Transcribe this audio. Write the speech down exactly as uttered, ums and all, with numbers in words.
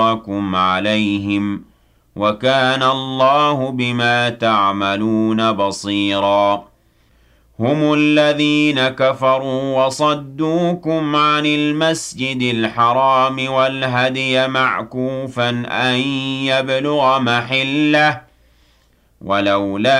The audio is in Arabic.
أجركم عليهم وكان الله بما تعملون بصيرا هم الذين كفروا وصدوكم عن المسجد الحرام والهدي معكوفا أن يبلغ محله ولولا